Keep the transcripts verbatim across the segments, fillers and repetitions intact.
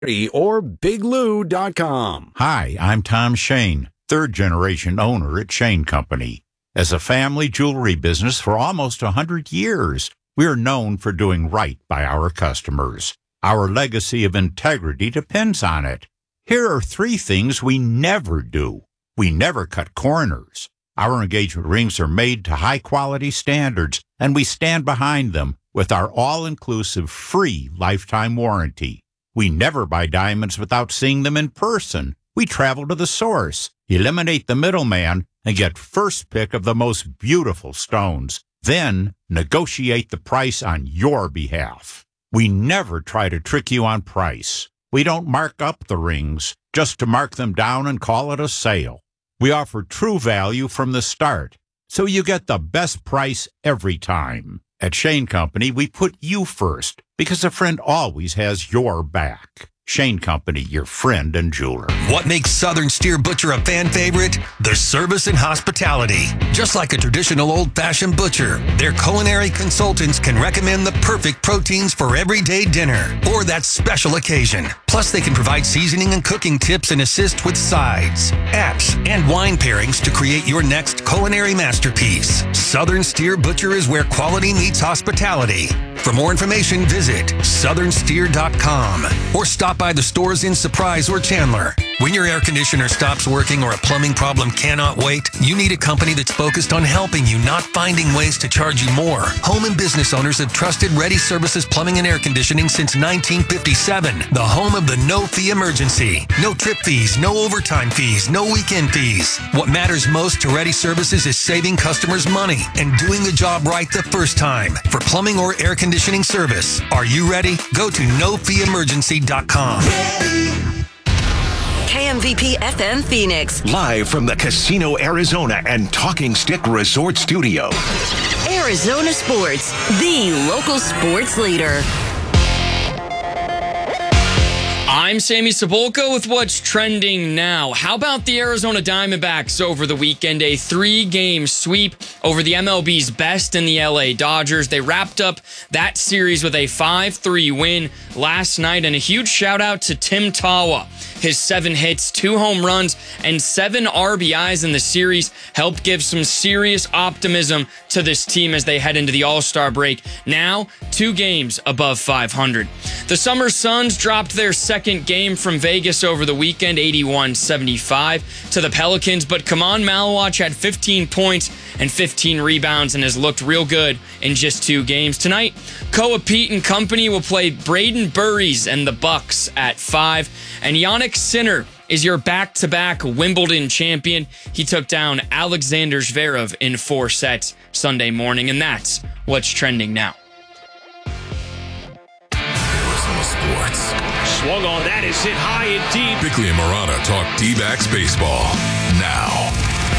or big lou dot com. Hi, I'm Tom Shane, third-generation owner at Shane Company. As a family jewelry business for almost one hundred years, we are known for doing right by our customers. Our legacy of integrity depends on it. Here are three things we never do. We never cut corners. Our engagement rings are made to high-quality standards, and we stand behind them with our all-inclusive free lifetime warranty. We never buy diamonds without seeing them in person. We travel to the source, eliminate the middleman, and get first pick of the most beautiful stones. Then negotiate the price on your behalf. We never try to trick you on price. We don't mark up the rings just to mark them down and call it a sale. We offer true value from the start, so you get the best price every time. At Shane Company, we put you first because a friend always has your back. Shane Company, your friend and jeweler. What makes Southern Steer Butcher a fan favorite? Their service and hospitality. Just like a traditional old-fashioned butcher, their culinary consultants can recommend the perfect proteins for everyday dinner or that special occasion. Plus, they can provide seasoning and cooking tips and assist with sides, apps, and wine pairings to create your next culinary masterpiece. Southern Steer Butcher is where quality meets hospitality. For more information, visit southern steer dot com or stop by the stores in Surprise or Chandler. When your air conditioner stops working or a plumbing problem cannot wait, you need a company that's focused on helping you, not finding ways to charge you more. Home and business owners have trusted Ready Services Plumbing and Air Conditioning since nineteen fifty-seven. The home of the no-fee emergency. No trip fees, no overtime fees, no weekend fees. What matters most to Ready Services is saving customers money and doing the job right the first time. For plumbing or air conditioning service, are you ready? Go to no fee emergency dot com. K M V P F M Phoenix. Live from the Casino Arizona and Talking Stick Resort Studio. Arizona Sports, the local sports leader. I'm Sammy Sepulka with what's trending now. How about the Arizona Diamondbacks over the weekend? A three-game sweep over the M L B's best in the L A Dodgers. They wrapped up that series with a five three win last night, and a huge shout-out to Tim Tawa. His seven hits, two home runs, and seven R B Is in the series helped give some serious optimism to this team as they head into the All-Star break. Now, two games above five hundred. The Summer Suns dropped their second game from Vegas over the weekend, eighty-one seventy-five to the Pelicans, but Kaman Malawach had fifteen points and fifteen rebounds and has looked real good in just two games. Tonight, Koa Pete and company will play Braden Burries and the Bucks at five, and Yannick Sinner is your back-to-back Wimbledon champion. He took down Alexander Zverev in four sets Sunday morning, and that's what's trending now. Arizona Sports. Swung on, that is hit high and deep. Bickley and Murata talk D-backs baseball now.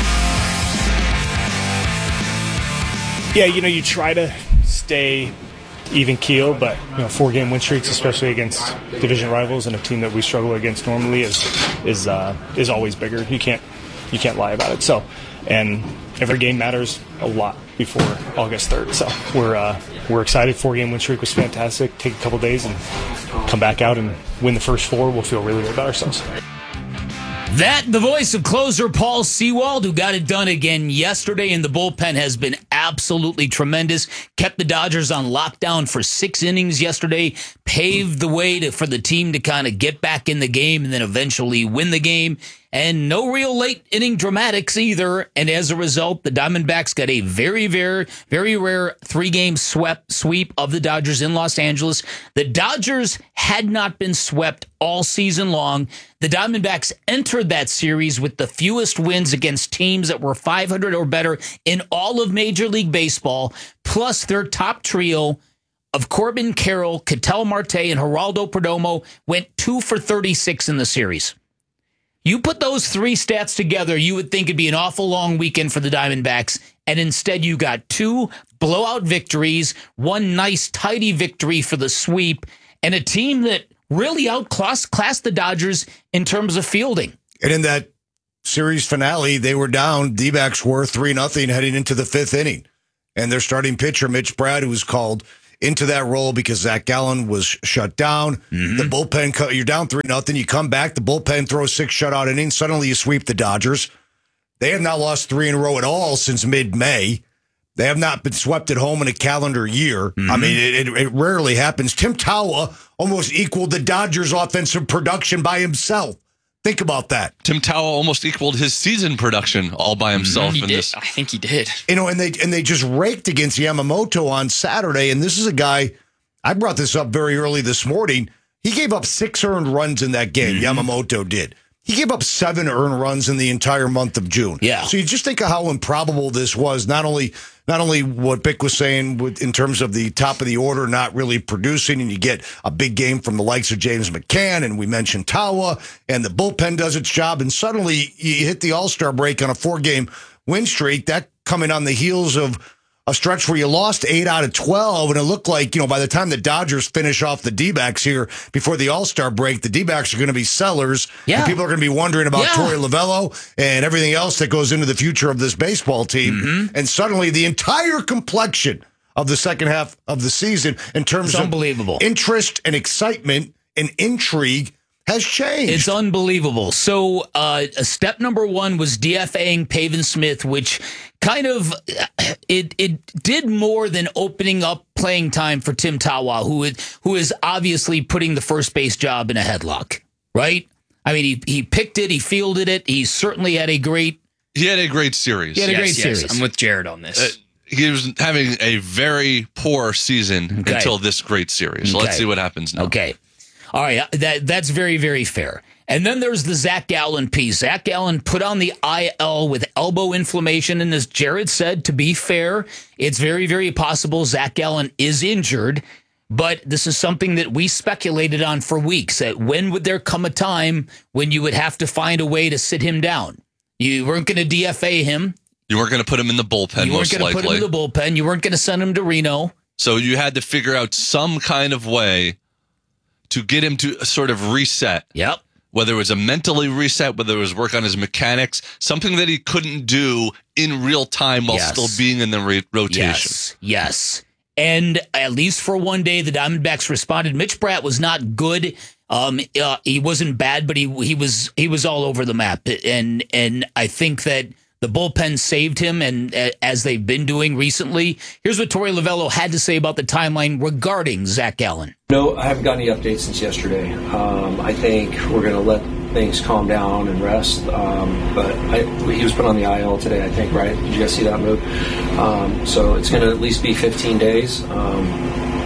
Yeah, you know, you try to stay even keel, but you know, four-game win streaks, especially against division rivals and a team that we struggle against normally, is is uh, is always bigger. You can't you can't lie about it. So, and every game matters a lot before August third. So we're uh, we're excited. Four-game win streak was fantastic. Take a couple days and come back out and win the first four. We'll feel really good about ourselves. That, the voice of closer Paul Sewald, who got it done again yesterday in the bullpen, has been absolutely tremendous. Kept the Dodgers on lockdown for six innings yesterday, paved the way to, for the team to kind of get back in the game and then eventually win the game. And no real late inning dramatics either. And as a result, the Diamondbacks got a very, very, very rare three-game swept sweep of the Dodgers in Los Angeles. The Dodgers had not been swept all season long. The Diamondbacks entered that series with the fewest wins against teams that were five hundred or better in all of Major League Baseball, plus their top trio of Corbin Carroll, Ketel Marte, and Geraldo Perdomo went two for thirty-six in the series. You put those three stats together, you would think it'd be an awful long weekend for the Diamondbacks, and instead you got two blowout victories, one nice tidy victory for the sweep, and a team that really outclassed classed the Dodgers in terms of fielding. And in that series finale, they were down, D-backs were three nothing heading into the fifth inning. And their starting pitcher, Mitch Brad, who was called into that role because Zach Gallen was shut down. Mm-hmm. The bullpen, you're down three nothing. You come back, the bullpen throws six shutout innings. Suddenly you sweep the Dodgers. They have not lost three in a row at all since mid-May. They have not been swept at home in a calendar year. Mm-hmm. I mean, it, it, it rarely happens. Tim Tawa almost equaled the Dodgers' offensive production by himself. Think about that. Tim Tawa almost equaled his season production all by himself. He in did. this. I think he did. You know, and they and they just raked against Yamamoto on Saturday. And this is a guy, I brought this up very early this morning. He gave up six earned runs in that game. Mm-hmm. Yamamoto did. He gave up seven earned runs in the entire month of June. Yeah. So you just think of how improbable this was. Not only not only what Bick was saying with, in terms of the top of the order not really producing, and you get a big game from the likes of James McCann, and we mentioned Tawa, and the bullpen does its job, and suddenly you hit the All-Star break on a four-game win streak. That coming on the heels of a stretch where you lost eight out of twelve, and it looked like, you know, by the time the Dodgers finish off the D-backs here before the All-Star break, the D-backs are going to be sellers. Yeah. And people are going to be wondering about Yeah. Torey Lovello and everything else that goes into the future of this baseball team. Mm-hmm. And suddenly the entire complexion of the second half of the season in terms It's of unbelievable. interest and excitement and intrigue has changed. It's unbelievable. So uh, step number one was DFAing Pavin Smith, which kind of it it did more than opening up playing time for Tim Tawa, who is, who is obviously putting the first base job in a headlock, right? I mean, he he picked it, he fielded it, he certainly had a great He had a great series. He had a yes, great yes. series. I'm with Jared on this. Uh, he was having a very poor season Okay. until this great series. So Okay. let's see what happens now. Okay. All right. That that's very, very fair. And then there's the Zach Gallen piece. Zach Gallen put on the I L with elbow inflammation. And as Jared said, to be fair, it's very, very possible Zach Gallen is injured. But this is something that we speculated on for weeks. That when would there come a time when you would have to find a way to sit him down? You weren't going to D F A him. You weren't going to put him in the bullpen, You weren't most going to likely. put him in the bullpen. You weren't going to send him to Reno. So you had to figure out some kind of way to get him to sort of reset. Yep. Whether it was a mentally reset, whether it was work on his mechanics, something that he couldn't do in real time while Yes. still being in the re- rotation. Yes, yes. And at least for one day, the Diamondbacks responded. Mitch Bratt was not good. Um, uh, he wasn't bad, but he he was he was all over the map. And and I think that the bullpen saved him, and uh, as they've been doing recently. Here's what Torey Lovello had to say about the timeline regarding Zach Gallen. No, I haven't gotten any updates since yesterday. Um, I think we're going to let things calm down and rest. Um, but I, he was put on the I L today, I think, right? Did you guys see that move? Um, so it's going to at least be fifteen days. Um,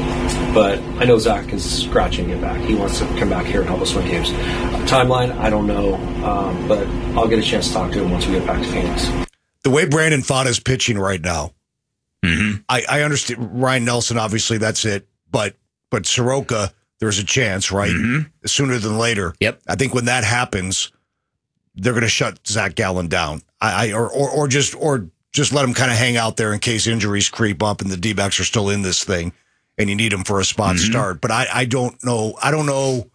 but I know Zach is scratching it back. He wants to come back here and help us win games. Uh, timeline, I don't know. Um, but I'll get a chance to talk to him once we get back to Phoenix. The way Brandon Pfaadt is pitching right now, mm-hmm. I, I understand. Ryan Nelson, obviously, that's it. But but Soroka, there's a chance, right? Mm-hmm. Sooner than later. Yep. I think when that happens, they're going to shut Zach Gallen down. I, I or, or or just or just let him kind of hang out there in case injuries creep up and the D-backs are still in this thing, and you need him for a spot Mm-hmm. start. But I, I don't know. I don't know.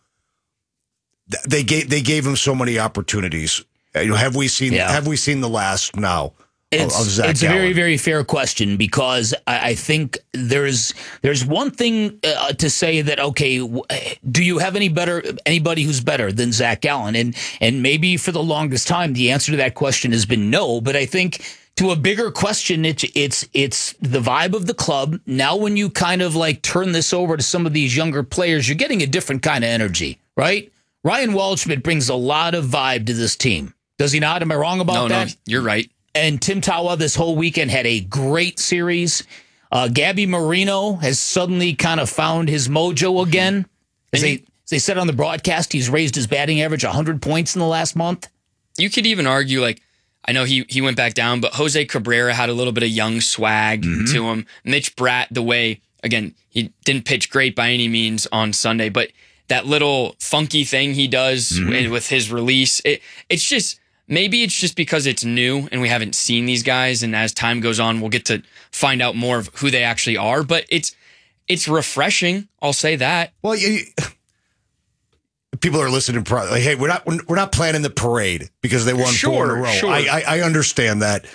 They gave they gave him so many opportunities. You know, have we seen Yeah. have we seen the last now? It's, of Zach it's a Gallen? very, very fair question because I, I think there's there's one thing uh, to say that, okay, w- do you have any better anybody who's better than Zach Gallen? And and maybe for the longest time the answer to that question has been no. But I think to a bigger question, it's it's it's the vibe of the club. Now, when you kind of like turn this over to some of these younger players, you're getting a different kind of energy, right? Ryan Waldschmidt brings a lot of vibe to this team. Does he not? Am I wrong about no, that? No, you're right. And Tim Tawa this whole weekend had a great series. Uh, Gabby Marino has suddenly kind of found his mojo again. As they, as they said on the broadcast, he's raised his batting average one hundred points in the last month. You could even argue, like, I know he he went back down, but Jose Cabrera had a little bit of young swag Mm-hmm. to him. Mitch Bratt, the way, again, he didn't pitch great by any means on Sunday, but that little funky thing he does Mm-hmm. with his release, it it's just... Maybe it's just because it's new and we haven't seen these guys, and as time goes on, we'll get to find out more of who they actually are. But it's it's refreshing. I'll say that. Well, you, people are listening. Probably like, hey, we're not we're not planning the parade because they won Sure, four in a row. sure. I, I I understand that,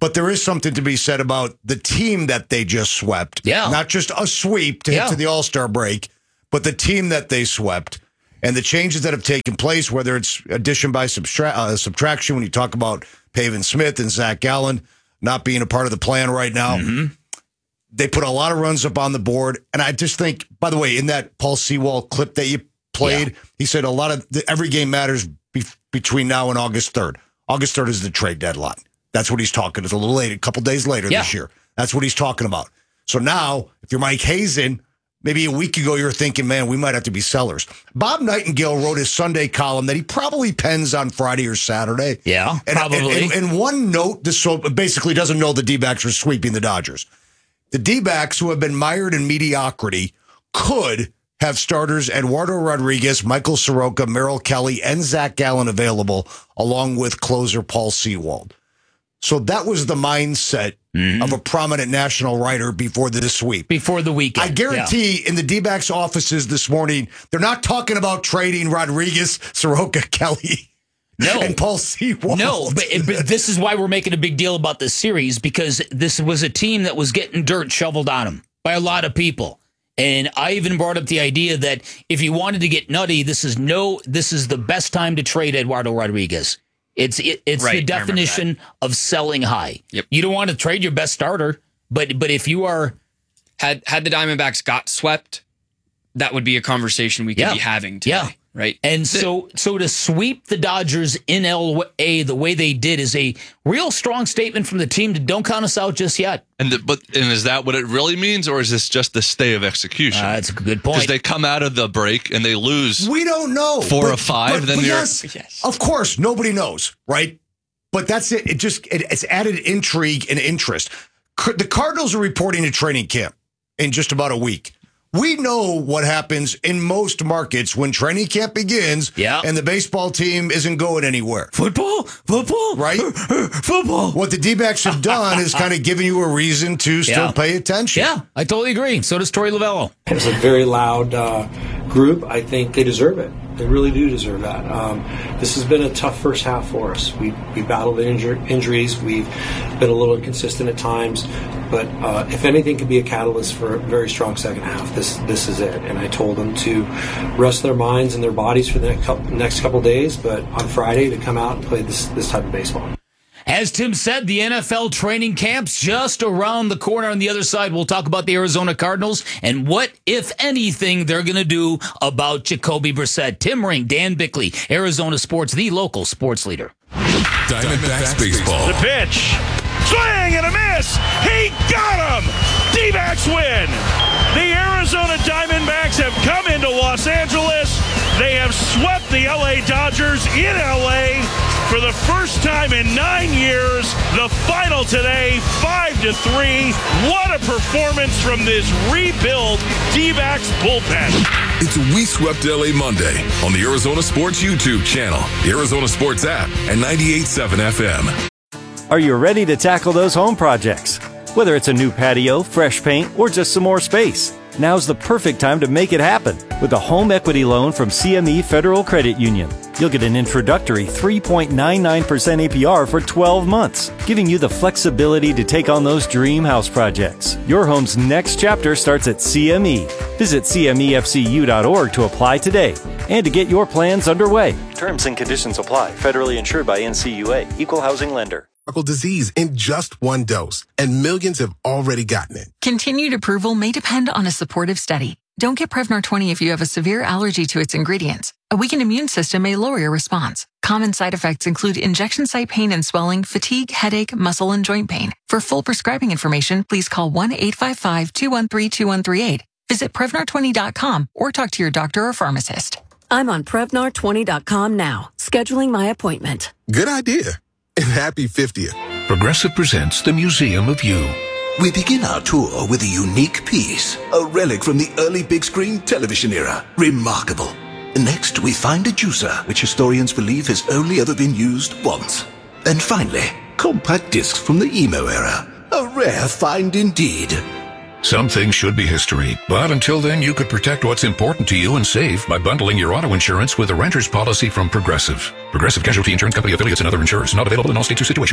But there is something to be said about the team that they just swept. Yeah. Not just a sweep to Yeah. hit to the All-Star break, but the team that they swept and the changes that have taken place, whether it's addition by subtra- uh, subtraction, when you talk about Pavin Smith and Zach Gallen not being a part of the plan right now. Mm-hmm. They put a lot of runs up on the board. And I just think, by the way, in that Paul Sewald clip that you played, yeah. he said a lot of the, every game matters be, between now and August third. August third is the trade deadline. That's what he's talking. It's a little late, a couple days later yeah. this year. That's what he's talking about. So now, if you're Mike Hazen, maybe a week ago you were thinking, man, we might have to be sellers. Bob Nightingale wrote his Sunday column that he probably pens on Friday or Saturday. Yeah, and, probably. And, and, and one note, this so basically doesn't know the D-backs are sweeping the Dodgers. The D-backs, who have been mired in mediocrity, could have starters Eduardo Rodriguez, Michael Soroka, Merrill Kelly, and Zach Gallen available, along with closer Paul Sewald. So that was the mindset mm-hmm. of a prominent national writer before the sweep. Before the weekend. I guarantee yeah. in the D-backs offices this morning, they're not talking about trading Rodriguez, Soroka, Kelly, no. and Paul Sewald. No, but, but this is why we're making a big deal about this series, because this was a team that was getting dirt shoveled on them by a lot of people. And I even brought up the idea that if you wanted to get nutty, this is no, this is the best time to trade Eduardo Rodriguez. It's it, it's right, the definition of selling high. Yep. You don't want to trade your best starter, but but if you are had had the Diamondbacks got swept, that would be a conversation we could yeah. be having today. Yeah. Right. And so so to sweep the Dodgers in L A the way they did is a real strong statement from the team to don't count us out just yet. And the, but and is that what it really means, or is this just the stay of execution? Uh, that's a good point. Because they come out of the break and they lose. We don't know. Four but, or five. But, then but you're yes, yes, of course, nobody knows, right? But that's it. It just it, it's added intrigue and interest. The Cardinals are reporting to training camp in just about a week. We know what happens in most markets when training camp begins yeah. and the baseball team isn't going anywhere. Football? Football? Right? Football. What the D-backs have done is kind of giving you a reason to still yeah. pay attention. Yeah, I totally agree. So does Torey Lovello. It's a very loud uh, group. I think they deserve it. They really do deserve that. Um, this has been a tough first half for us. We we battled injur- injuries. We've been a little inconsistent at times. But uh, if anything could be a catalyst for a very strong second half, this this is it. And I told them to rest their minds and their bodies for the next couple, next couple days, but on Friday to come out and play this this type of baseball. As Tim said, the N F L training camp's just around the corner. On the other side, we'll talk about the Arizona Cardinals and what, if anything, they're going to do about Jacoby Brissett. Tim Ring, Dan Bickley, Arizona Sports, the local sports leader. Diamondbacks baseball. The pitch. Swing and a miss. He got him. D-backs win. The Arizona Diamondbacks have come into Los Angeles. They have swept the L A Dodgers in L A for the first time in nine years. The final today, five to three. What a performance from this rebuilt D-backs bullpen. It's We Swept L A Monday on the Arizona Sports YouTube channel, the Arizona Sports app, and ninety-eight point seven F M. Are you ready to tackle those home projects? Whether it's a new patio, fresh paint, or just some more space, now's the perfect time to make it happen with a home equity loan from C M E Federal Credit Union. You'll get an introductory three point nine nine percent A P R for twelve months, giving you the flexibility to take on those dream house projects. Your home's next chapter starts at C M E. Visit C M E F C U dot org to apply today and to get your plans underway. Terms and conditions apply. Federally insured by N C U A. Equal housing lender. Disease in just one dose, and millions have already gotten it. Continued approval may depend on a supportive study. Don't get Prevnar twenty if you have a severe allergy to its ingredients. A weakened immune system may lower your response. Common side effects include injection site pain and swelling, fatigue, headache, muscle, and joint pain. For full prescribing information, please call one eight five five, two one three, two one three eight. Visit Prevnar twenty dot com or talk to your doctor or pharmacist. I'm on Prevnar twenty dot com now, scheduling my appointment. Good idea. And happy fiftieth. Progressive presents the Museum of You. We begin our tour with a unique piece, a relic from the early big screen television era. Remarkable. Next, we find a juicer, which historians believe has only ever been used once. And finally, compact discs from the emo era. A rare find indeed. Some things should be history, but until then you could protect what's important to you and save by bundling your auto insurance with a renter's policy from Progressive. Progressive Casualty Insurance Company affiliates and other insurers. Not available in all states or situations.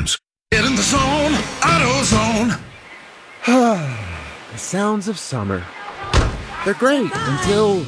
Get in the zone, AutoZone. The sounds of summer. They're great until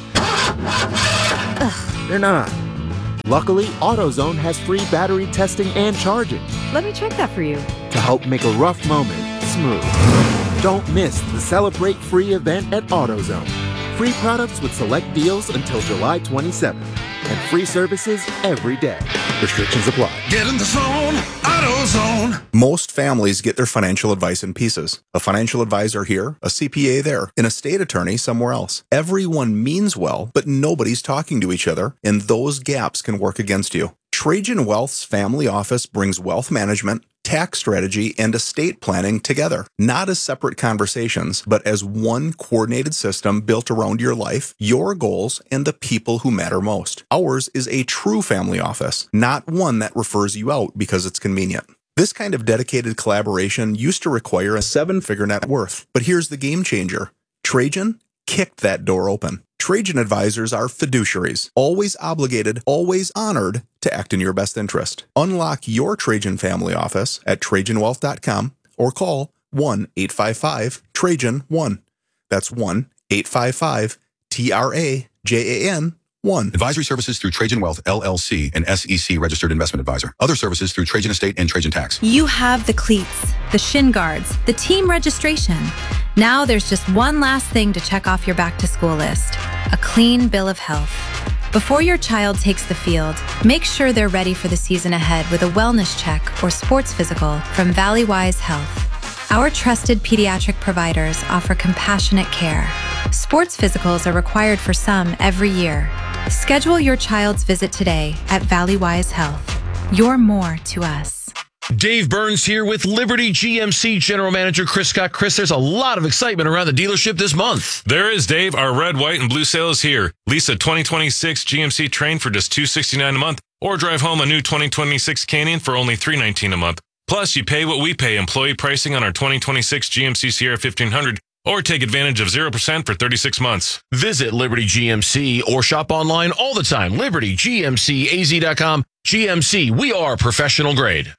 they're not. Luckily, AutoZone has free battery testing and charging Let me check that for you. to help make a rough moment smooth. Don't miss the Celebrate Free event at AutoZone. Free products with select deals until July twenty-seventh. And free services every day. Restrictions apply. Get in the zone, AutoZone. Most families get their financial advice in pieces. A financial advisor here, a C P A there, an estate attorney somewhere else. Everyone means well, but nobody's talking to each other, and those gaps can work against you. Trajan Wealth's family office brings wealth management, tax strategy, and estate planning together, not as separate conversations, but as one coordinated system built around your life, your goals, and the people who matter most. Ours is a true family office, not one that refers you out because it's convenient. This kind of dedicated collaboration used to require a seven-figure net worth, but here's the game changer. Trajan kicked that door open. Trajan advisors are fiduciaries, always obligated, always honored to act in your best interest. Unlock your Trajan family office at Trajan Wealth dot com or call one eight five five Trajan one. That's one eight five five T R A J A N one. Advisory services through Trajan Wealth, L L C, an S E C registered investment advisor. Other services through Trajan Estate and Trajan Tax. You have the cleats, the shin guards, the team registration. Now there's just one last thing to check off your back to school list, a clean bill of health. Before your child takes the field, make sure they're ready for the season ahead with a wellness check or sports physical from Valleywise Health. Our trusted pediatric providers offer compassionate care. Sports physicals are required for some every year. Schedule your child's visit today at Valleywise Health. You're more to us. Dave Burns here with Liberty G M C General Manager Chris Scott. Chris, there's a lot of excitement around the dealership this month. There is, Dave. Our red, white, and blue sale is here. Lease a twenty twenty-six G M C Train for just two hundred sixty-nine dollars a month, or drive home a new twenty twenty-six Canyon for only three hundred nineteen dollars a month. Plus, you pay what we pay, employee pricing on our twenty twenty-six G M C Sierra fifteen hundred, or take advantage of zero percent for thirty-six months. Visit Liberty G M C or shop online all the time. Liberty G M C A Z dot com. G M C, we are professional grade.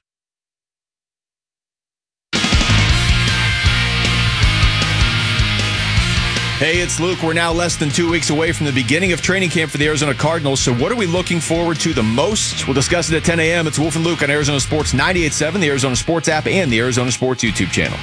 Hey, it's Luke. We're now less than two weeks away from the beginning of training camp for the Arizona Cardinals. So what are we looking forward to the most? We'll discuss it at ten a.m. It's Wolf and Luke on Arizona Sports ninety-eight point seven, the Arizona Sports app, and the Arizona Sports YouTube channel.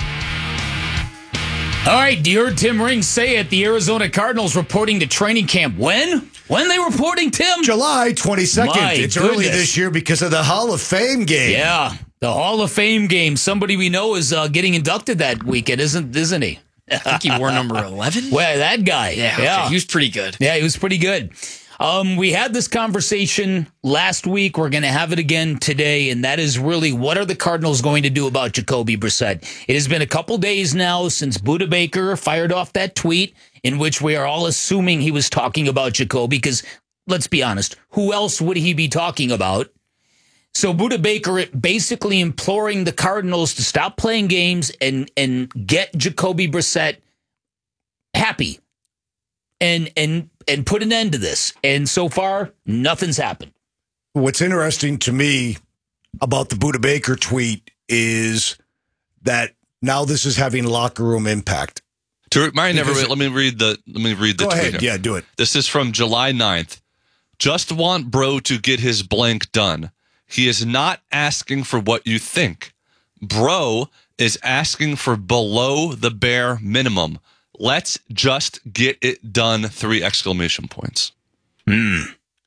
All right, you heard Tim Ring say it. The Arizona Cardinals reporting to training camp. When? When they reporting, Tim? July twenty-second. My it's goodness. early this year because of the Hall of Fame game. Yeah, the Hall of Fame game. Somebody we know is uh, getting inducted that weekend, isn't isn't he? I think he wore number eleven. Well, that guy. Yeah, okay. yeah. He was pretty good. Yeah, he was pretty good. Um, we had this conversation last week. We're going to have it again today, and that is really what are the Cardinals going to do about Jacoby Brissett? It has been a couple days now since Buda Baker fired off that tweet in which we are all assuming he was talking about Jacoby because, let's be honest, who else would he be talking about? So Buda Baker basically imploring the Cardinals to stop playing games and and get Jacoby Brissett happy and and and put an end to this. And so far, nothing's happened. What's interesting to me about the Buda Baker tweet is that now this is having locker room impact. To remind everyone, let me read the let me read the Go tweet ahead. here. Yeah, do it. This is from July ninth. Just want bro to get his blank done. He is not asking for what you think. Bro is asking for below the bare minimum. Let's just get it done. Three exclamation points. Hmm.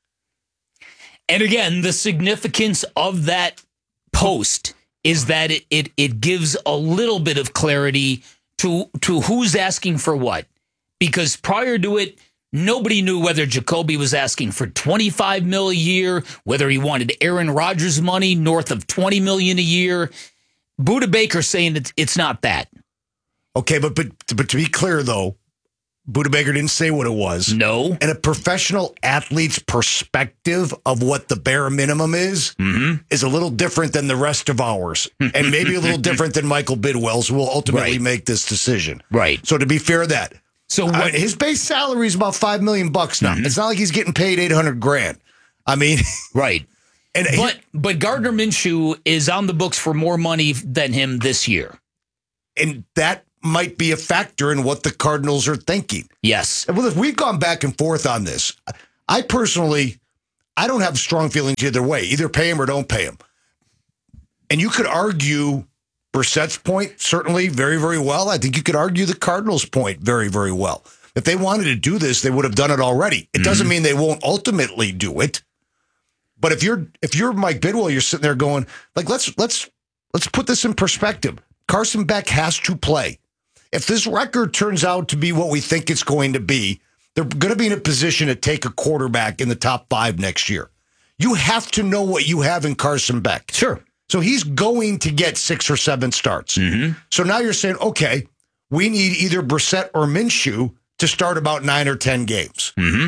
And again, the significance of that post is that it, it it gives a little bit of clarity to to who's asking for what. Because prior to it, nobody knew whether Jacoby was asking for twenty-five million dollars a year, whether he wanted Aaron Rodgers money north of twenty million dollars a year. Buda Baker saying it's, it's not that. Okay, but but but to be clear though, Buda Baker didn't say what it was. No. And a professional athlete's perspective of what the bare minimum is mm-hmm. is a little different than the rest of ours. And maybe a little different than Michael Bidwell's, who will ultimately Right. make this decision. Right. So to be fair, that so I mean, his base salary is about five million bucks now. Mm-hmm. It's not like he's getting paid eight hundred grand. I mean, right. And but he, but Gardner Minshew is on the books for more money than him this year. And that might be a factor in what the Cardinals are thinking. Yes. Well, if we've gone back and forth on this, I personally, I don't have strong feelings either way. Either pay him or don't pay him. And you could argue Brissett's point certainly very, very well. I think you could argue the Cardinals' point very, very well. If they wanted to do this, they would have done it already. It doesn't mean they won't ultimately do it. But if you're if you're Mike Bidwell, you're sitting there going, like, let's let's let's put this in perspective. Carson Beck has to play. If this record turns out to be what we think it's going to be, they're going to be in a position to take a quarterback in the top five next year. You have to know what you have in Carson Beck. Sure. So he's going to get six or seven starts. Mm-hmm. So now you're saying, okay, we need either Brissett or Minshew to start about nine or ten games. Mm-hmm.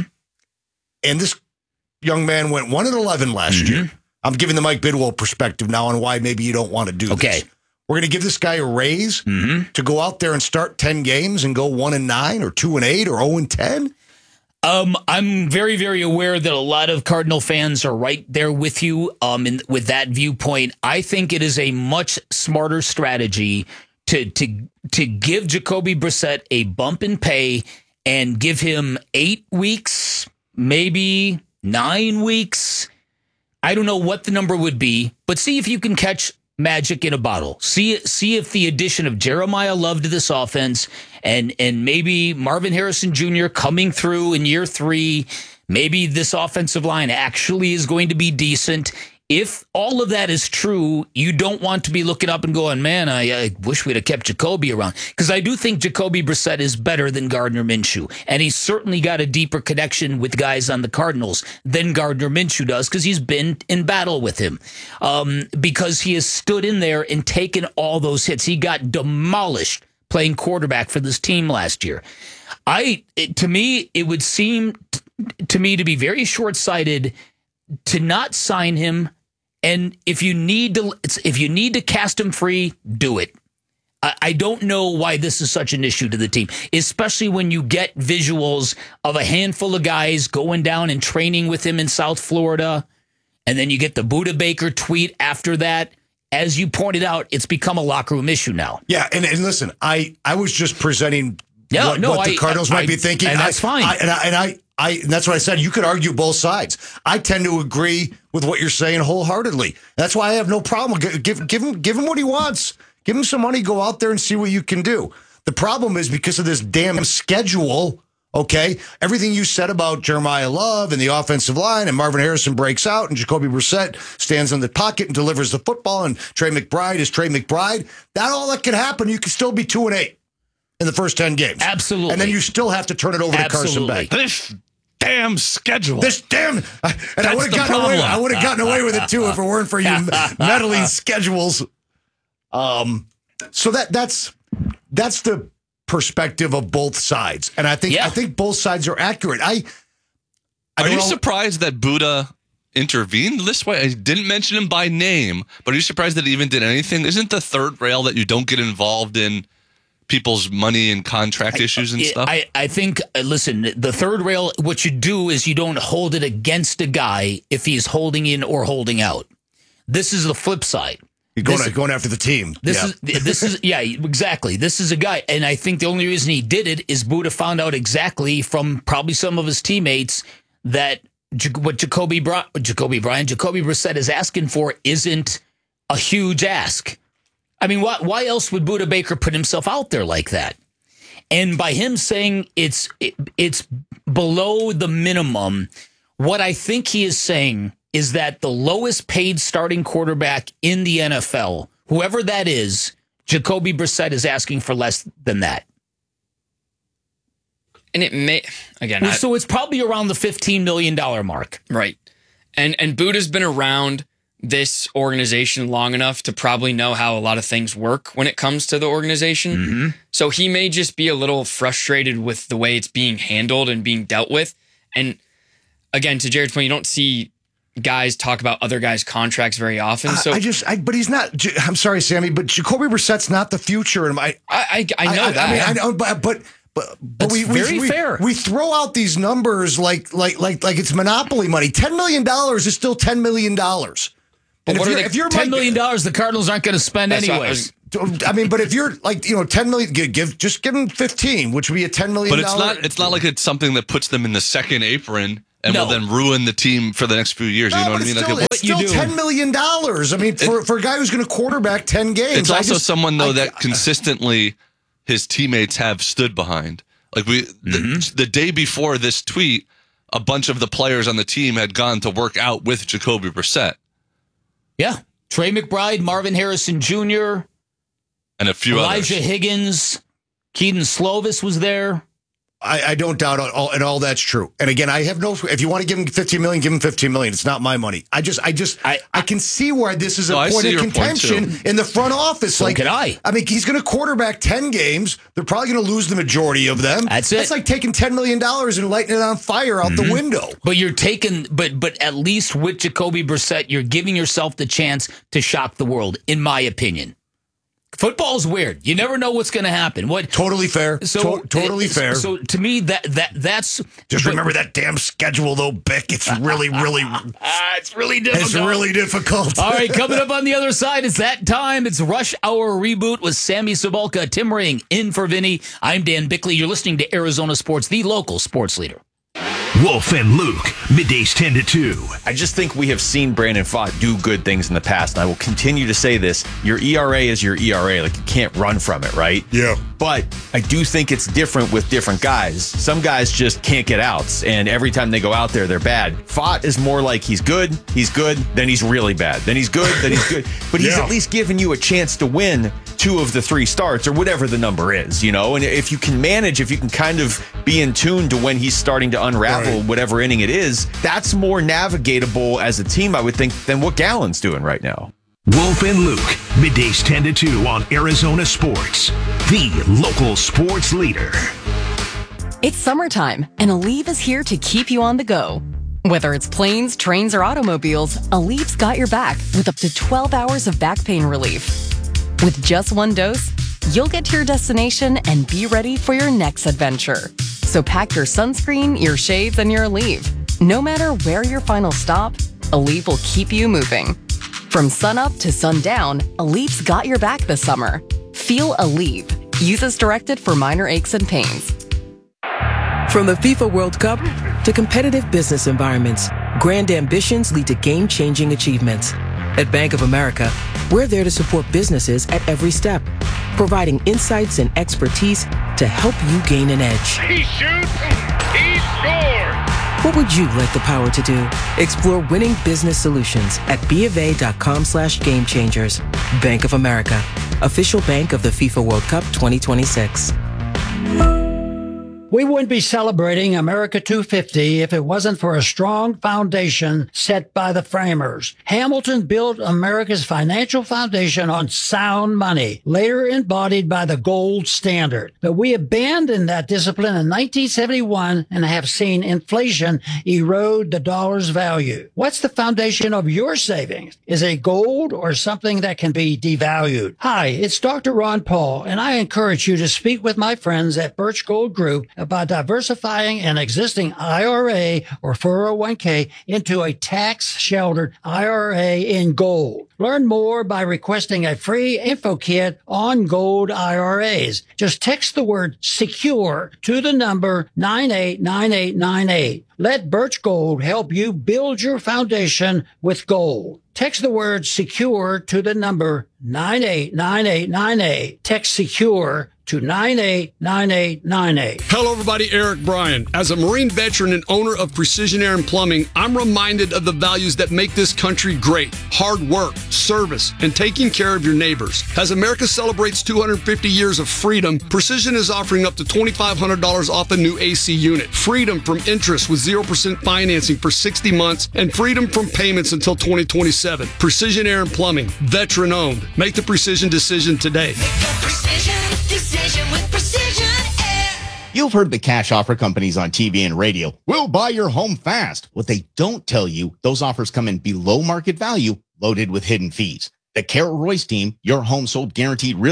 And this young man went one and eleven last Mm-hmm. year. I'm giving the Mike Bidwell perspective now on why maybe you don't want to do okay. this. We're going to give this guy a raise mm-hmm. to go out there and start ten games and go one and nine or two and eight or zero and ten. Um, I'm very, very aware that a lot of Cardinal fans are right there with you. Um, in, with that viewpoint, I think it is a much smarter strategy to to to give Jacoby Brissett a bump in pay and give him eight weeks, maybe nine weeks. I don't know what the number would be, but see if you can catch magic in a bottle. See see if the addition of Jeremiah Love to this offense and and maybe Marvin Harrison Junior coming through in year three, maybe this offensive line actually is going to be decent. If all of that is true, you don't want to be looking up and going, man, I, I wish we'd have kept Jacoby around. Because I do think Jacoby Brissett is better than Gardner Minshew. And he's certainly got a deeper connection with guys on the Cardinals than Gardner Minshew does because he's been in battle with him. Um, because he has stood in there and taken all those hits. He got demolished playing quarterback for this team last year. I, it, to me, it would seem t- to me to be very short-sighted to not sign him. And if you need to, if you need to cast him free, do it. I, I don't know why this is such an issue to the team, especially when you get visuals of a handful of guys going down and training with him in South Florida, and then you get the Buda Baker tweet after that. As you pointed out, it's become a locker room issue now. Yeah, and, and listen, I, I was just presenting yeah, what, no, what the I, Cardinals I, might I, be thinking. and that's I, fine. I, and I, and I I, and that's what I said. You could argue both sides. I tend to agree with what you're saying wholeheartedly. That's why I have no problem. Give, give, give him, give him what he wants. Give him some money. Go out there and see what you can do. The problem is because of this damn schedule. Okay, everything you said about Jeremiah Love and the offensive line, and Marvin Harrison breaks out, and Jacoby Brissett stands in the pocket and delivers the football, and Trey McBride is Trey McBride. That all that can happen. You can still be two and eight in the first ten games. Absolutely, and then you still have to turn it over Absolutely. to Carson Beck. This damn schedule. This damn, and I would have gotten away. I would have gotten away with it too if it weren't for you meddling schedules. Um, so that that's that's the perspective of both sides, and I think yeah. I think both sides are accurate. I, I are you know, surprised that Buddha intervened this way? I didn't mention him by name, but are you surprised that he even did anything? Isn't the third rail that you don't get involved in people's money and contract issues and I, stuff? I, I think, uh, listen, the third rail, what you do is you don't hold it against a guy if he's holding in or holding out. This is the flip side. You're going, this, to, going after the team. This yeah. is this is yeah, exactly. This is a guy, and I think the only reason he did it is Buddha found out exactly from probably some of his teammates that J- what Jacoby Bri- Jacoby Bryan, Jacoby Brissett is asking for isn't a huge ask. I mean, why why else would Buda Baker put himself out there like that? And by him saying it's it, it's below the minimum, what I think he is saying is that the lowest paid starting quarterback in the N F L, whoever that is, Jacoby Brissett is asking for less than that. And it may, again, I, so it's probably around the fifteen million dollars mark. Right. And and Buda's been around this organization long enough to probably know how a lot of things work when it comes to the organization. Mm-hmm. So he may just be a little frustrated with the way it's being handled and being dealt with. And again, to Jared's point, you don't see guys talk about other guys' contracts very often. So I, I just, I, but he's not. I'm sorry, Sammy, but Jacoby Brissett's not the future. And I, I, I, I know I, that. I mean, I know, but, but But, but That's we, very we, we, fair. We throw out these numbers like like like like it's monopoly money. Ten million dollars is still ten million dollars. And if you're, if you're ten million dollars, the Cardinals aren't going to spend anyways. I mean, but if you're like, you know, ten million, give, give just give them fifteen, which would be a ten million. But it's not. It's not like it's something that puts them in the second apron and No. will then ruin the team for the next few years. No, you know but what I mean? it's still, Like, it's still ten million dollars. I mean, for, for a guy who's going to quarterback ten games, it's I also just- someone though I- that consistently his teammates have stood behind. Like we, the, the day before this tweet, a bunch of the players on the team had gone to work out with Jacoby Brissett. Yeah, Trey McBride, Marvin Harrison Junior, and a few Elijah others. Higgins, Keaton Slovis was there. I, I don't doubt it all, and all that's true. And again, I have no. If you want to give him fifteen million, give him fifteen million. It's not my money. I just, I just, I, I can see why this is a No, I point see of your point, contention too. in the front office. So like, can I. I mean, he's going to quarterback ten games. They're probably going to lose the majority of them. That's it. That's like taking ten million dollars and lighting it on fire out the window. But you're taking, but but at least with Jacoby Brissett, you're giving yourself the chance to shock the world, in my opinion. Football's weird. You never know what's going to happen. What totally fair. So To- totally uh, fair. So to me, that that that's Just but- remember that damn schedule, though, Bick. It's really, really, it's really difficult. it's really difficult. All right, coming up on the other side, it's that time. It's Rush Hour Reboot with Sammy Sabalka, Tim Ring, in for Vinny. I'm Dan Bickley. You're listening to Arizona Sports, the local sports leader. Wolf and Luke, middays ten to two. I just think we have seen Brandon Pfaadt do good things in the past, and I will continue to say this. Your E R A is your E R A. Like, you can't run from it, right? Yeah. But I do think it's different with different guys. Some guys just can't get outs, and every time they go out there, they're bad. Pfaadt is more like he's good, he's good, then he's really bad. Then he's good, then he's good. But he's Yeah. at least giving you a chance to win two of the three starts or whatever the number is, you know? And if you can manage, if you can kind of be in tune to when he's starting to unravel Right. whatever inning it is, that's more navigatable as a team, I would think, than what Gallen's doing right now. Wolf and Luke, middays ten to two on Arizona Sports, the local sports leader. It's summertime, and Aleve is here to keep you on the go. Whether it's planes, trains, or automobiles, Aleve's got your back with up to twelve hours of back pain relief. With just one dose, you'll get to your destination and be ready for your next adventure. So pack your sunscreen, your shades, and your Aleve. No matter where your final stop, Aleve will keep you moving. From sunup to sundown, Aleve's got your back this summer. Feel Aleve. Use as directed for minor aches and pains. From the FIFA World Cup to competitive business environments, grand ambitions lead to game-changing achievements. At Bank of America, we're there to support businesses at every step, providing insights and expertise to help you gain an edge. He shoots, he scores! What would you like the power to do? Explore winning business solutions at BofA.com slash game changers. Bank of America, official bank of the FIFA World Cup twenty twenty-six. We wouldn't be celebrating America two fifty if it wasn't for a strong foundation set by the framers. Hamilton built America's financial foundation on sound money, later embodied by the gold standard. But we abandoned that discipline in nineteen seventy-one and have seen inflation erode the dollar's value. What's the foundation of your savings? Is it gold or something that can be devalued? Hi, it's Doctor Ron Paul, and I encourage you to speak with my friends at Birch Gold Group about diversifying an existing I R A or four oh one k into a tax-sheltered I R A in gold. Learn more by requesting a free info kit on gold I R As. Just text the word SECURE to the number nine eight nine eight nine eight. Let Birch Gold help you build your foundation with gold. Text the word SECURE to the number nine eight nine eight nine eight. Text SECURE to nine eight nine eight nine eight. Hello, everybody. Eric Bryan. As a Marine veteran and owner of Precision Air and Plumbing, I'm reminded of the values that make this country great. Hard work, service, and taking care of your neighbors. As America celebrates two hundred fifty years of freedom, Precision is offering up to twenty-five hundred dollars off a new A C unit. Freedom from interest with zero percent financing for sixty months and freedom from payments until twenty twenty-seven. Precision Air and Plumbing, veteran owned. Make the precision decision today. Precision decision with Precision Air. You've heard the cash offer companies on T V and radio. We'll buy your home fast. What they don't tell you, those offers come in below market value, loaded with hidden fees. The Carol Royce team, your home sold guaranteed realty,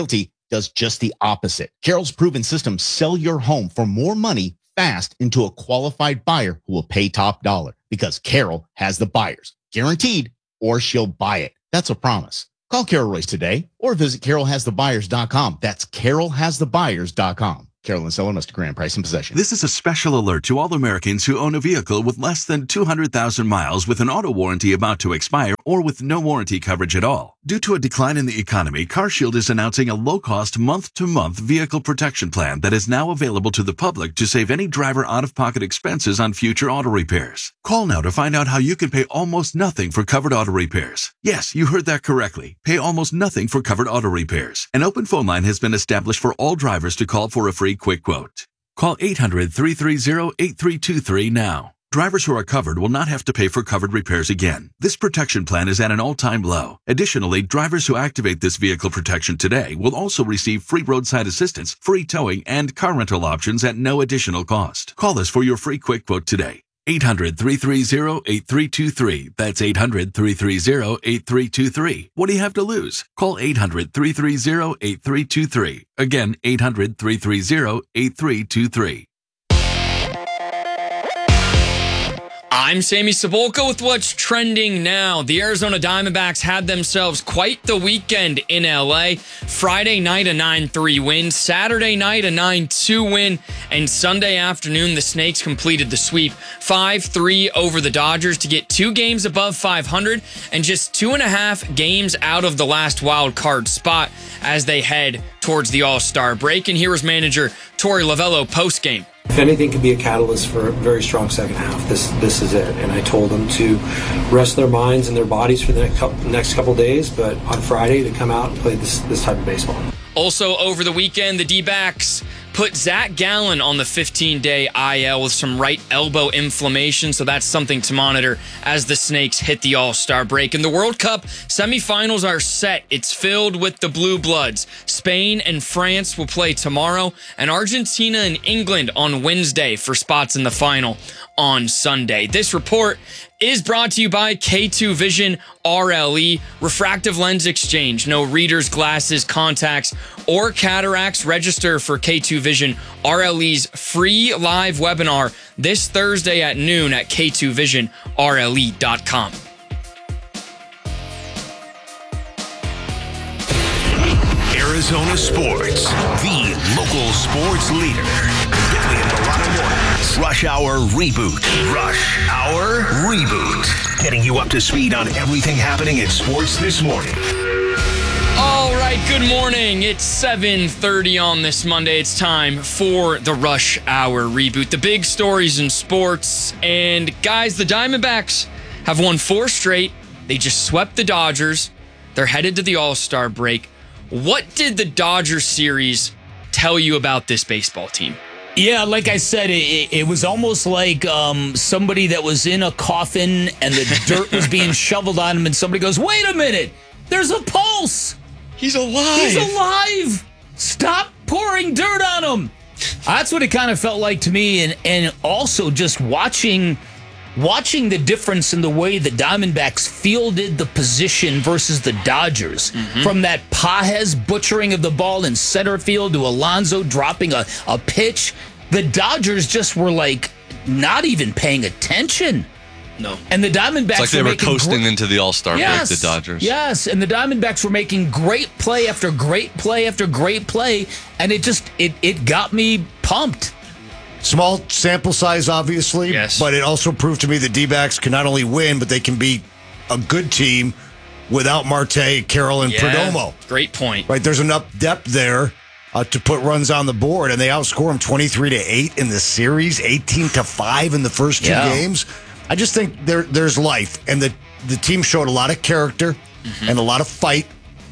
does just the opposite. Carroll's proven systems sell your home for more money fast into a qualified buyer who will pay top dollar because Carroll has the buyers, guaranteed, or she'll buy it. That's a promise. Call Carroll Royce today or visit carroll has the buyers dot com. That's carroll has the buyers dot com. Carroll and seller must grant price and possession. This is a special alert to all Americans who own a vehicle with less than two hundred thousand miles with an auto warranty about to expire or with no warranty coverage at all. Due to a decline in the economy, CarShield is announcing a low-cost month-to-month vehicle protection plan that is now available to the public to save any driver out-of-pocket expenses on future auto repairs. Call now to find out how you can pay almost nothing for covered auto repairs. Yes, you heard that correctly. Pay almost nothing for covered auto repairs. An open phone line has been established for all drivers to call for a free quick quote. Call eight hundred, three three zero, eight three two three now. Drivers who are covered will not have to pay for covered repairs again. This protection plan is at an all-time low. Additionally, drivers who activate this vehicle protection today will also receive free roadside assistance, free towing, and car rental options at no additional cost. Call us for your free quick quote today. eight hundred, three three zero, eight three two three. That's eight hundred, three three zero, eight three two three. What do you have to lose? Call eight hundred, three three zero, eight three two three. Again, eight hundred, three three zero, eight three two three. I'm Sammy Cebulka with what's trending now. The Arizona Diamondbacks had themselves quite the weekend in L A. Friday night, a nine three win. Saturday night, a nine two win. And Sunday afternoon, the Snakes completed the sweep five three over the Dodgers to get two games above five hundred and just two and a half games out of the last wild card spot as they head towards the All-Star break. And here was manager Torey Lovullo post-game. If anything could be a catalyst for a very strong second half, this this is it. And I told them to rest their minds and their bodies for the next couple, next couple days, but on Friday to come out and play this, this type of baseball. Also over the weekend, the D-backs put Zach Gallen on the fifteen-day I L with some right elbow inflammation, so that's something to monitor as the Snakes hit the All-Star break. And the World Cup semifinals are set. It's filled with the Blue Bloods. Spain and France will play tomorrow, and Argentina and England on Wednesday for spots in the final on Sunday. This report is brought to you by K two Vision R L E, refractive lens exchange. No readers, glasses, contacts, or cataracts. Register for K two Vision R L E's free live webinar this Thursday at noon at K two vision R L E dot com. Arizona Sports, the local sports leader. Billy and Milano Mornings. Rush Hour Reboot. Rush Hour Reboot. Getting you up to speed on everything happening in sports this morning. All right, good morning. It's seven thirty on this Monday. It's time for the Rush Hour Reboot. The big stories in sports. And guys, the Diamondbacks have won four straight. They just swept the Dodgers. They're headed to the All-Star break. What did the Dodgers series tell you about this baseball team? Yeah, like I said, it, it was almost like um, somebody that was in a coffin and the dirt was being shoveled on him, and somebody goes, wait a minute, there's a pulse. He's alive. He's alive. Stop pouring dirt on him. That's what it kind of felt like to me, and, and also just watching... Watching the difference in the way the Diamondbacks fielded the position versus the Dodgers. Mm-hmm. From that Pages butchering of the ball in center field to Alonso dropping a, a pitch, the Dodgers just were like not even paying attention. No. And the Diamondbacks it's like they were, were coasting gr- into the All-Star yes, break, the Dodgers. Yes, and the Diamondbacks were making great play after great play after great play, and it just it it got me pumped. Small sample size, obviously, yes. But it also proved to me the D-backs can not only win, but they can be a good team without Marte, Carroll, and yeah, Perdomo. Great point. Right, there's enough depth there uh, to put runs on the board, and they outscore them twenty-three to eight in the series, eighteen to five in the first two yeah. games. I just think there there's life, and the the team showed a lot of character mm-hmm. and a lot of fight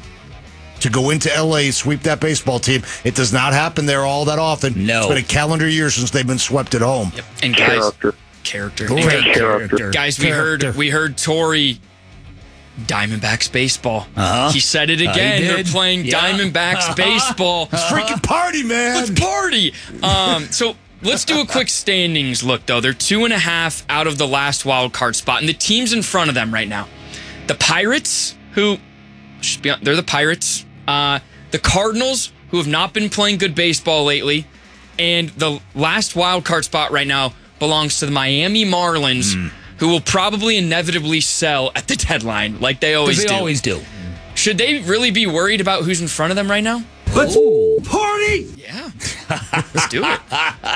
to go into L A, sweep that baseball team. It does not happen there all that often. No. It's been a calendar year since they've been swept at home. Yep. And guys, character. Character. Great and character. Guys, we character. heard we heard Torey Diamondbacks baseball. Uh-huh. He said it again. Uh, They're playing yeah. Diamondbacks baseball. It's freaking party, man. Let's party. Um, so let's do a quick standings look, though. They're two and a half out of the last wild card spot, and the teams in front of them right now, the Pirates, who should be, they're the Pirates. Uh, the Cardinals, who have not been playing good baseball lately. And the last wild card spot right now belongs to the Miami Marlins, mm. who will probably inevitably sell at the deadline like they always they do. They always do. Should they really be worried about who's in front of them right now? Let's Ooh. party! Yeah. Let's do it.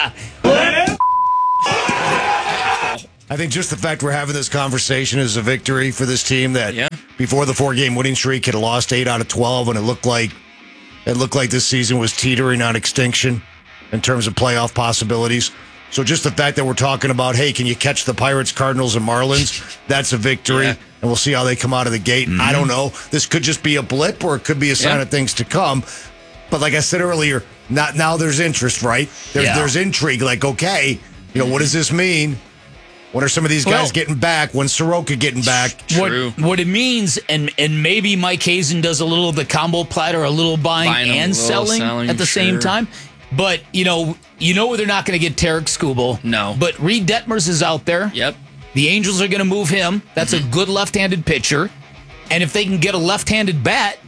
I think just the fact we're having this conversation is a victory for this team that yeah. before the four-game winning streak had lost eight out of twelve, and it looked like it looked like this season was teetering on extinction in terms of playoff possibilities. So just the fact that we're talking about, hey, can you catch the Pirates, Cardinals, and Marlins? That's a victory, yeah. and we'll see how they come out of the gate. Mm-hmm. I don't know. This could just be a blip, or it could be a sign yeah. of things to come. But like I said earlier, not now there's interest, right? There's, yeah. there's intrigue. Like, okay, you know, what does this mean? When are some of these guys well, getting back? When's Soroka getting back? What, what it means, and and maybe Mike Hazen does a little of the combo platter, a little buying, buying and selling, selling at the sure. same time. But, you know, you know they're not going to get Tarek Skubal. No. But Reed Detmers is out there. Yep. The Angels are going to move him. That's mm-hmm. a good left-handed pitcher. And if they can get a left-handed bat,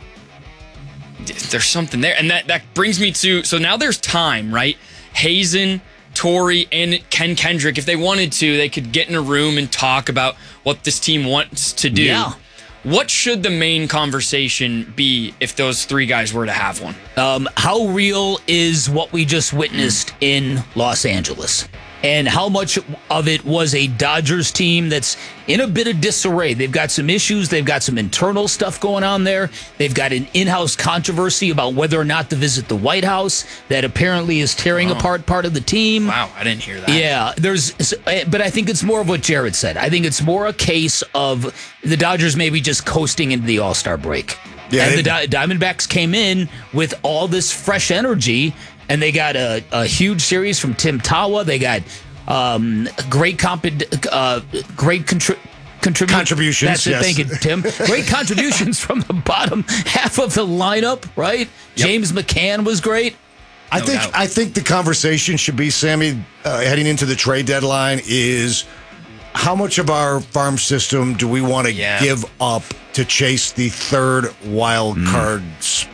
there's something there. And that, that brings me to, so now there's time, right? Hazen, Torrey, and Ken Kendrick, if they wanted to, they could get in a room and talk about what this team wants to do. Yeah. What should the main conversation be if those three guys were to have one? Um, how real is what we just witnessed mm. in Los Angeles? And how much of it was a Dodgers team that's in a bit of disarray? They've got some issues. They've got some internal stuff going on there. They've got an in-house controversy about whether or not to visit the White House that apparently is tearing oh. apart part of the team. Wow, I didn't hear that. Yeah, there's, but I think it's more of what Jared said. I think it's more a case of the Dodgers maybe just coasting into the All-Star break. Yeah, and the Di- Diamondbacks came in with all this fresh energy. And they got a, a huge series from Tim Tawa. They got um, great comp- uh, great contri- contribu- contributions. That's it. Yes. Thank you, Tim. Great contributions from the bottom half of the lineup, right? Yep. James McCann was great. I no think doubt. I think the conversation should be, Sammy, uh, heading into the trade deadline is how much of our farm system do we want to yeah. give up to chase the third wild mm. card spot?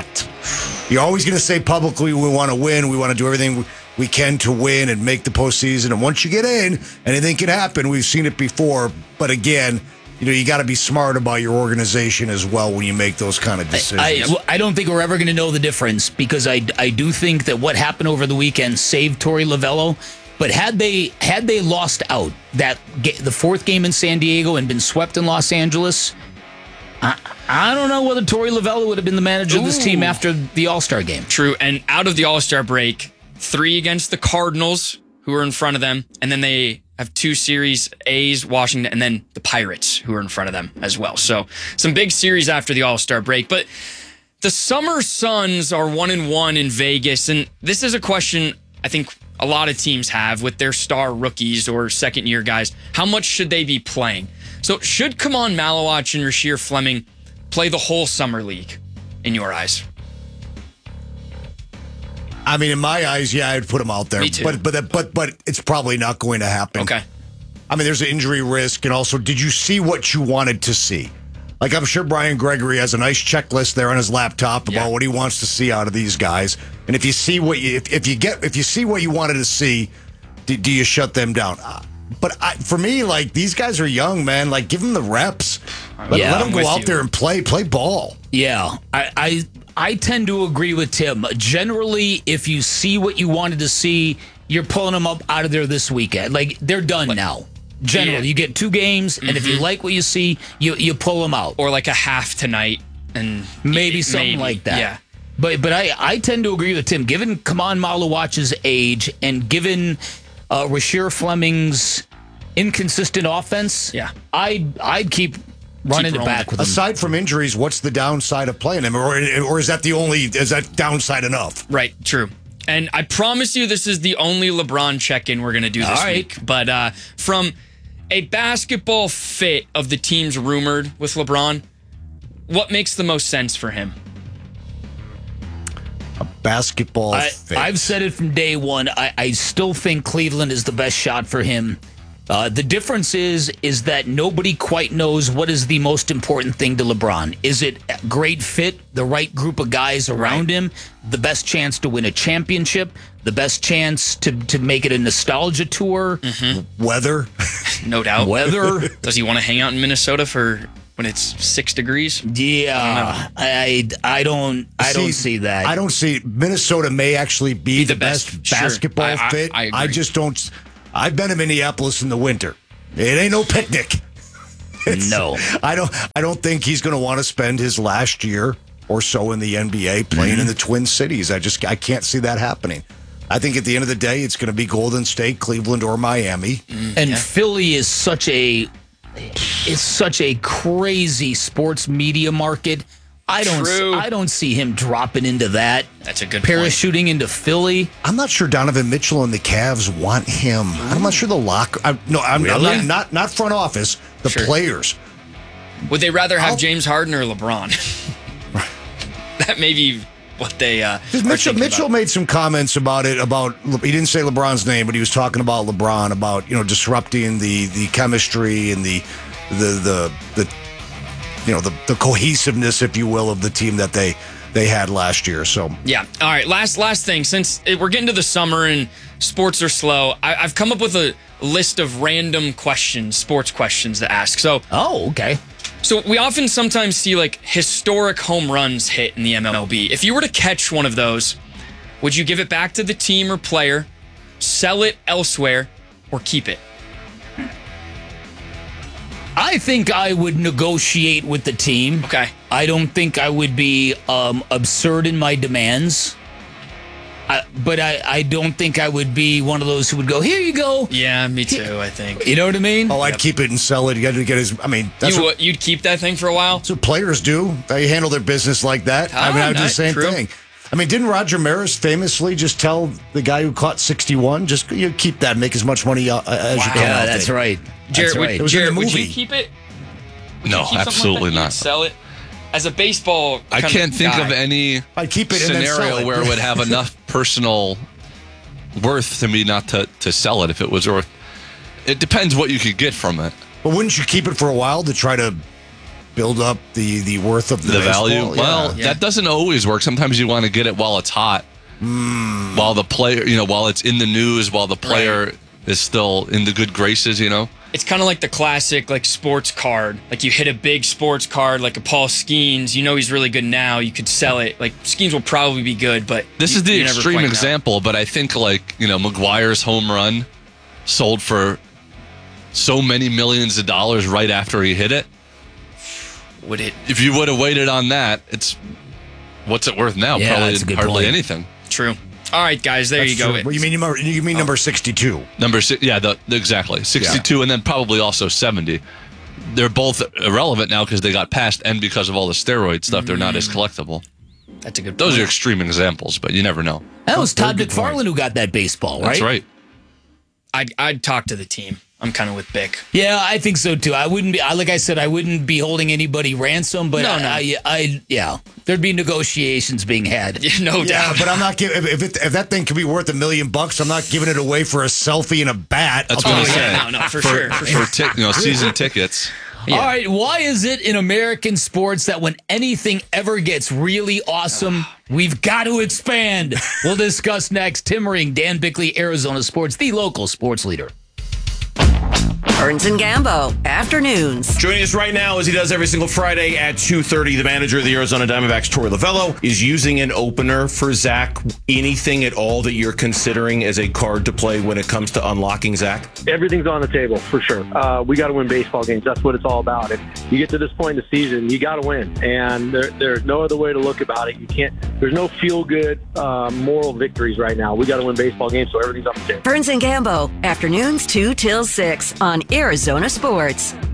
You're always going to say publicly we want to win. We want to do everything we can to win and make the postseason. And once you get in, anything can happen. We've seen it before. But again, you know, you got to be smart about your organization as well when you make those kind of decisions. I, I, I don't think we're ever going to know the difference because I, I do think that what happened over the weekend saved Torey Lovello. But had they had they lost out that the fourth game in San Diego and been swept in Los Angeles, I, I don't know whether Torey Lovello would have been the manager Ooh. of this team after the All-Star game. True, and out of the All-Star break, three against the Cardinals, who are in front of them, and then they have two series, A's, Washington, and then the Pirates, who are in front of them as well. So some big series after the All-Star break. But the Summer Suns are one and one in Vegas, and this is a question I think a lot of teams have with their star rookies or second-year guys. How much should they be playing? So should Kaman Malawach and Rasheer Fleming play the whole summer league, in your eyes? I mean, in my eyes, yeah, I'd put them out there. Me too. But but but but it's probably not going to happen. Okay. I mean, there's an injury risk, and also, did you see what you wanted to see? Like, I'm sure Brian Gregory has a nice checklist there on his laptop about yeah. what he wants to see out of these guys. And if you see what you if, if you get if you see what you wanted to see, do, do you shut them down? Uh, But I, for me, like, these guys are young, man. Like, give them the reps. Let, yeah, let them I'm go out you. there and play, play ball. Yeah, I, I I tend to agree with Tim. Generally, if you see what you wanted to see, you're pulling them up out of there this weekend. Like, they're done like, now. Generally, yeah. you get two games, and mm-hmm. if you like what you see, you you pull them out. Or like a half tonight, and maybe something maybe. like that. Yeah. But but I, I tend to agree with Tim. Given Kaman Malawach's age and given uh, Rasheer Fleming's inconsistent offense, yeah, I'd I'd keep running keep it back with him. Aside from injuries, what's the downside of playing him, or or is that the only is that downside enough? Right, true. And I promise you, this is the only LeBron check-in we're going to do this All right. week. But uh, from a basketball fit of the teams rumored with LeBron, what makes the most sense for him? A basketball I, fit. I've said it from day one. I, I still think Cleveland is the best shot for him. Uh, the difference is is that nobody quite knows what is the most important thing to LeBron. Is it a great fit, the right group of guys around right. him, the best chance to win a championship, the best chance to, to make it a nostalgia tour? Mm-hmm. Weather. No doubt. Weather. Does he want to hang out in Minnesota for when it's six degrees? Yeah, I I, I don't I see, don't see that. I don't see Minnesota may actually be, be the, the best, best basketball sure. I, fit. I, I, I just don't. I've been in Minneapolis in the winter. It ain't no picnic. It's, no, I don't. I don't think he's going to want to spend his last year or so in the N B A playing mm-hmm. in the Twin Cities. I just I can't see that happening. I think at the end of the day, it's going to be Golden State, Cleveland, or Miami. Mm, and yeah. Philly is such a is such a crazy sports media market. I don't. True. I don't see him dropping into that. That's a good parachuting point. into Philly. I'm not sure Donovan Mitchell and the Cavs want him. I'm not sure the locker. I, no, I'm, really? I'm not, not not front office. The sure. players. Would they rather have I'll, James Harden or LeBron? That may be what they. Uh, Mitchell Mitchell made some comments about it. About he didn't say LeBron's name, but he was talking about LeBron about you know disrupting the the chemistry and the the the the. you know, the, the cohesiveness, if you will, of the team that they they had last year. So yeah. All right. Last last thing. Since it, we're getting to the summer and sports are slow, I, I've come up with a list of random questions, sports questions to ask. So oh, okay. So we often sometimes see like historic home runs hit in the M L B. If you were to catch one of those, would you give it back to the team or player, sell it elsewhere, or keep it? I think I would negotiate with the team. Okay. I don't think I would be um, absurd in my demands. I, but I, I don't think I would be one of those who would go, here you go. Yeah, me too, I think. You know what I mean? Oh, I'd yep. keep it and sell it. You got to get his, I mean. That's you, what, you'd keep that thing for a while? That's what players do. They handle their business like that. Oh, I mean, I would do the same true. thing. I mean, didn't Roger Maris famously just tell the guy who caught sixty-one, just you keep that, make as much money uh, as wow. you can? Yeah, that's right. Jared, that's right. Would, it was Jared in the would movie. you keep it? Would no, you keep absolutely like that? not. Sell it? As a baseball I can't think guy. of any I'd keep it scenario it. where it would have enough personal worth to me not to, to sell it if it was worth. It depends what you could get from it. But wouldn't you keep it for a while to try to build up the, the worth of the, the baseball? value? Yeah. Well, Yeah. that doesn't always work. Sometimes you want to get it while it's hot, mm. while the player, you know, while it's in the news, while the player Right. is still in the good graces, you know. It's kind of like the classic like sports card. Like you hit a big sports card like a Paul Skeens. You know he's really good now. You could sell it. Like Skeens will probably be good, but This you, is the you never extreme quite know. example, but I think like, you know, McGuire's home run sold for so many millions of dollars right after he hit it. Would it? If you would have waited on that, it's what's it worth now? Yeah, that's a Probably good hardly point. anything. True. All right, guys, there That's you go. true. Well, you mean number, you mean number sixty-two? Number six, yeah, the, exactly. sixty-two and then probably also seventy. They're both irrelevant now because they got passed and because of all the steroid stuff, they're not as collectible. That's a good point. Those are extreme examples, but you never know. That was Very Todd good McFarlane point. who got that baseball, right? That's right. I'd, I'd talk to the team. I'm kind of with Bick. Yeah, I think so too. I wouldn't be, I, like I said, I wouldn't be holding anybody ransom, but No, I, no. I, I, yeah, there'd be negotiations being had. No Yeah, doubt. but I'm not giving. If, if, it, if that thing could be worth a million bucks, I'm not giving it away for a selfie and a bat. That's Oh, what I'm yeah, saying. no, no, for for, sure, for sure. For tic- you know, season tickets. Yeah. All right, why is it in American sports that when anything ever gets really awesome, we've got to expand? We'll discuss next. Tim Ring, Dan Bickley, Arizona Sports, the local sports leader. Burns and Gambo, afternoons. Joining us right now, as he does every single Friday at two thirty, the manager of the Arizona Diamondbacks, Torey Lovello, is using an opener for Zach. Anything at all that you're considering as a card to play when it comes to unlocking Zach? Everything's on the table for sure. Uh, we got to win baseball games. That's what it's all about. If you get to this point in the season, you got to win, and there, there's no other way to look about it. You can't. There's no feel-good uh, moral victories right now. We got to win baseball games, so everything's on the table. Burns and Gambo, afternoons two till six on Arizona Sports,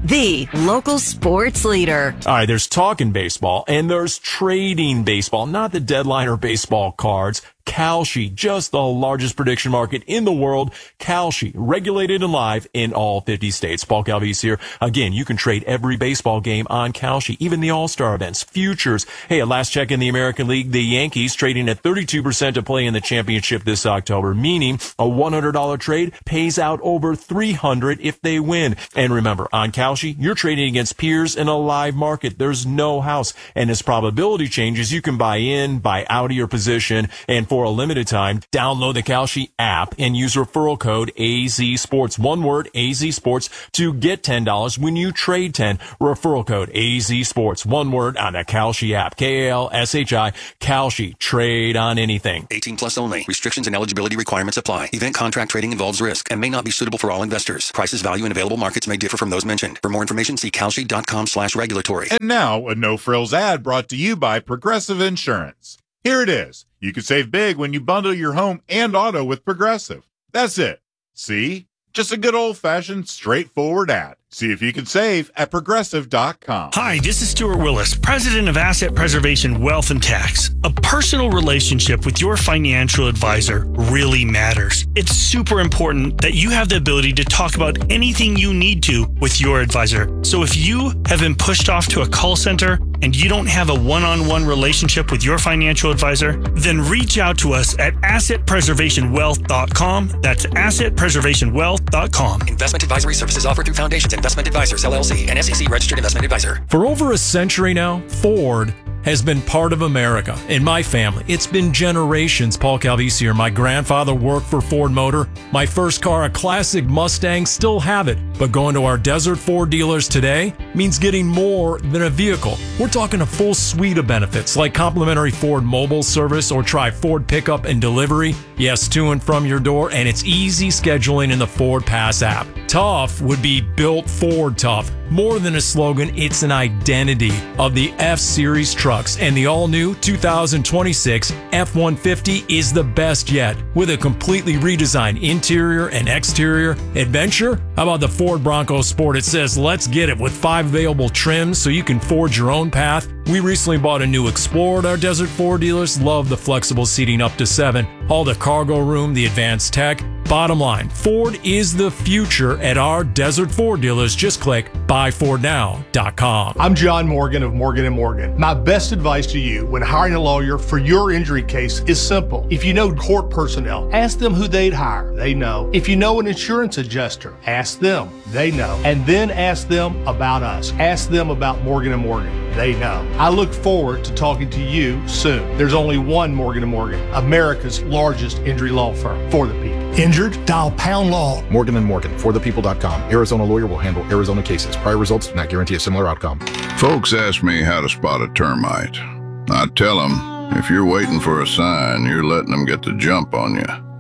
the local sports leader. All right, there's talking baseball and there's trading baseball, not the deadline or baseball cards. Kalshi, just the largest prediction market in the world. Kalshi, regulated and live in all fifty states. Paul Calvise here. Again, you can trade every baseball game on Kalshi, even the All-Star events, futures. Hey, at last check in the American League, the Yankees trading at thirty-two percent to play in the championship this October, meaning a one hundred dollars trade pays out over three hundred dollars if they win. And remember, on Kalshi, you're trading against peers in a live market. There's no house. And as probability changes, you can buy in, buy out of your position, and for For a limited time, download the Kalshi app and use referral code A Z Sports. One word, A Z Sports, to get ten dollars when you trade ten. Referral code A Z Sports. One word on the Kalshi app. K A L S H I. Kalshi. Trade on anything. eighteen plus only. Restrictions and eligibility requirements apply. Event contract trading involves risk and may not be suitable for all investors. Prices, value, and available markets may differ from those mentioned. For more information, see kalshi.com slash regulatory. And now, a no-frills ad brought to you by Progressive Insurance. Here it is. You can save big when you bundle your home and auto with Progressive. That's it. See? Just a good old-fashioned, straightforward ad. See if you can save at progressive dot com. Hi, this is Stuart Willis, president of Asset Preservation Wealth and Tax. A personal relationship with your financial advisor really matters. It's super important that you have the ability to talk about anything you need to with your advisor. So if you have been pushed off to a call center and you don't have a one-on-one relationship with your financial advisor, then reach out to us at asset preservation wealth dot com. That's asset preservation wealth dot com. Investment advisory services offered through Foundations Investment Advisors, L L C, an S E C registered investment advisor. For over a century now, Ford has been part of America. In my family, it's been generations. Paul Calvise here. My grandfather worked for Ford Motor. My first car, a classic Mustang, still have it. But going to our Desert Ford dealers today means getting more than a vehicle. We're talking a full suite of benefits like complimentary Ford mobile service or try Ford pickup and delivery. Yes, to and from your door, and it's easy scheduling in the Ford Pass app. Tough would be built Ford tough. More than a slogan, it's an identity of the F-Series trucks. And the all-new two thousand twenty-six F one fifty is the best yet. With a completely redesigned interior and exterior. Adventure? How about the Ford Bronco Sport? It says, let's get it, with five available trims so you can forge your own path. We recently bought a new Explorer at our Desert Ford dealers. Love the flexible seating up to seven. All the cargo room, the advanced tech. Bottom line, Ford is the future at our Desert Ford dealers. Just click buy ford now dot com. I'm John Morgan of Morgan and Morgan. My best advice to you when hiring a lawyer for your injury case is simple. If you know court personnel, ask them who they'd hire. They know. If you know an insurance adjuster, ask them. They know. And then ask them about us. Ask them about Morgan and Morgan. They know. I look forward to talking to you soon. There's only one Morgan and Morgan, America's largest injury law firm for the people. Injured? Dial pound law. Morgan and Morgan, for the people dot com. Arizona lawyer will handle Arizona cases. Prior results do not guarantee a similar outcome. Folks ask me how to spot a termite. I tell them, if you're waiting for a sign, you're letting them get the jump on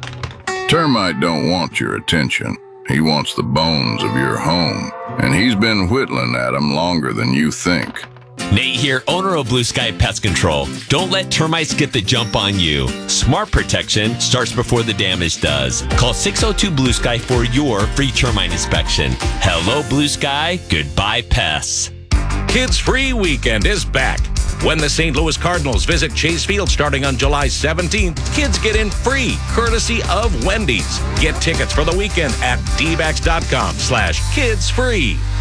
you. Termite don't want your attention. He wants the bones of your home, and he's been whittling at them longer than you think. Nate here, owner of Blue Sky Pest Control. Don't let termites get the jump on you. Smart protection starts before the damage does. Call six oh two Blue Sky for your free termite inspection. Hello, Blue Sky. Goodbye, pests. Kids Free Weekend is back. When the Saint Louis Cardinals visit Chase Field starting on July seventeenth, kids get in free, courtesy of Wendy's. Get tickets for the weekend at d backs dot com slash kids free.